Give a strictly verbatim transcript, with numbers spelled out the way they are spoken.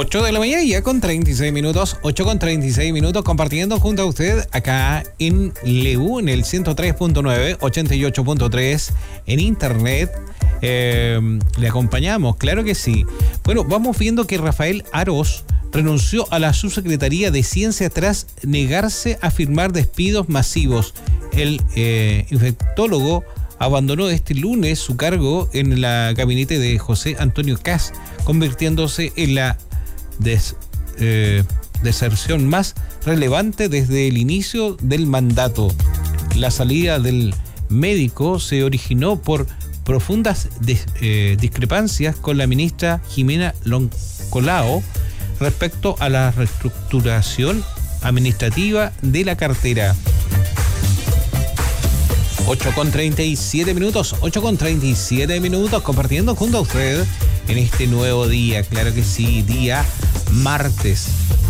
ocho de la mañana ya con treinta y seis minutos, ocho con treinta y seis minutos, compartiendo junto a usted acá en Leú, en el ciento tres punto nueve, ochenta y ocho punto tres, en internet. Eh, le acompañamos, claro que sí. Bueno, vamos viendo que Rafael Aros renunció a la subsecretaría de Ciencia tras negarse a firmar despidos masivos. El eh, infectólogo abandonó este lunes su cargo en la gabinete de José Antonio Kast, convirtiéndose en la des, eh, deserción más relevante desde el inicio del mandato. La salida del médico se originó por profundas dis, eh, discrepancias con la ministra Jimena Loncolao respecto a la reestructuración administrativa de la cartera. ocho con treinta y siete minutos, ocho con treinta y siete minutos, compartiendo junto a usted en este nuevo día, claro que sí, día martes